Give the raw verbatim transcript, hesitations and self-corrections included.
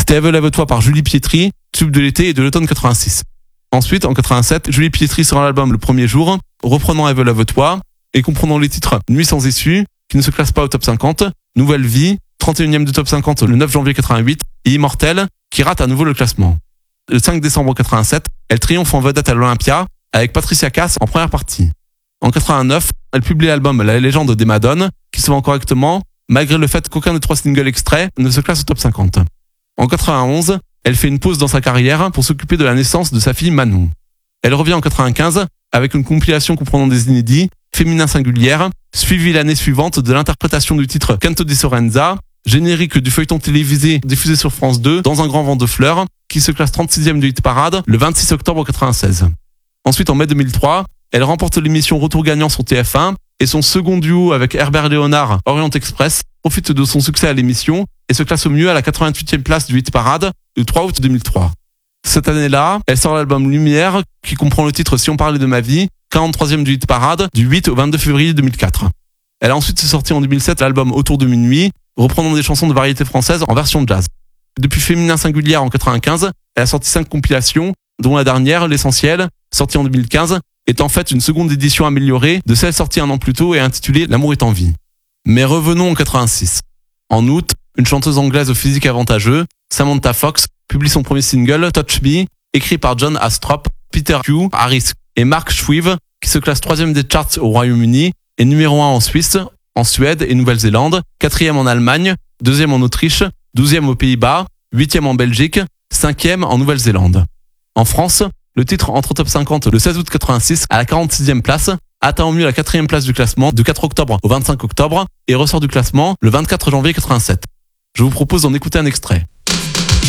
C'était Eve Lève-toi par Julie Pietri, tube de l'été et de l'automne quatre-vingt-six. Ensuite, en quatre-vingt-sept, Julie Pietri sort l'album Le Premier Jour, reprenant Eve Lève-toi et comprenant les titres Nuit sans issue, qui ne se classe pas au top cinquante, Nouvelle vie, trente et unième du top cinquante le neuf janvier quatre-vingt-huit, et Immortel, qui rate à nouveau le classement. Le cinq décembre quatre-vingt-sept, elle triomphe en vedette à l'Olympia, avec Patricia Cass en première partie. En quatre-vingt-neuf, elle publie l'album La légende des Madones, qui se vend correctement, malgré le fait qu'aucun des trois singles extraits ne se classe au top cinquante. En quatre-vingt-onze, elle fait une pause dans sa carrière pour s'occuper de la naissance de sa fille Manon. Elle revient en quatre-vingt-quinze avec une compilation comprenant des inédits, féminins singulières, suivie l'année suivante de l'interprétation du titre Canto di Sorrenza, générique du feuilleton télévisé diffusé sur France deux dans un grand vent de fleurs, qui se classe trente-sixième du hit parade le vingt-six octobre quatre-vingt-seize. Ensuite, en mai deux mille trois, elle remporte l'émission Retour gagnant sur T F un et son second duo avec Herbert Léonard, Orient Express, profite de son succès à l'émission et se classe au mieux à la quatre-vingt-huitième place du hit parade le trois août deux mille trois. Cette année-là, elle sort l'album Lumière, qui comprend le titre Si on parlait de ma vie, quarante-troisième du hit parade du huit au vingt-deux février deux mille quatre. Elle a ensuite sorti en deux mille sept l'album Autour de minuit, reprenant des chansons de variété française en version jazz. Depuis Féminin singulière en quatre-vingt-quinze, elle a sorti cinq compilations, dont la dernière, L'Essentiel, sortie en deux mille quinze, est en fait une seconde édition améliorée de celle sortie un an plus tôt et intitulée L'amour est en vie. Mais revenons en quatre-vingt-six. En août, une chanteuse anglaise au physique avantageux, Samantha Fox, publie son premier single, Touch Me, écrit par John Astrop, Peter Hugh Harris et Mark Schwiv, qui se classe troisième des charts au Royaume-Uni et numéro un en Suisse, en Suède et Nouvelle-Zélande, quatrième en Allemagne, deuxième en Autriche, douzième aux Pays-Bas, huitième en Belgique, cinquième en Nouvelle-Zélande. En France, le titre entre au top cinquante le seize août quatre-vingt-six à la quarante-sixième place, atteint au mieux la quatrième place du classement du quatre octobre au vingt-cinq octobre et ressort du classement le vingt-quatre janvier quatre-vingt-sept. Je vous propose d'en écouter un extrait.